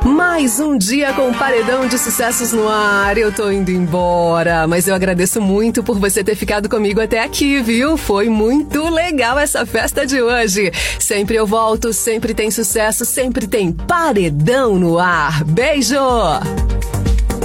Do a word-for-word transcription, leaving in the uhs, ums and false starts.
Mais um dia com um paredão de sucessos no ar. Eu tô indo embora, mas eu agradeço muito por você ter ficado comigo até aqui, viu? Foi muito legal essa festa de hoje. Sempre eu volto, sempre tem sucesso, sempre tem paredão no ar. Beijo!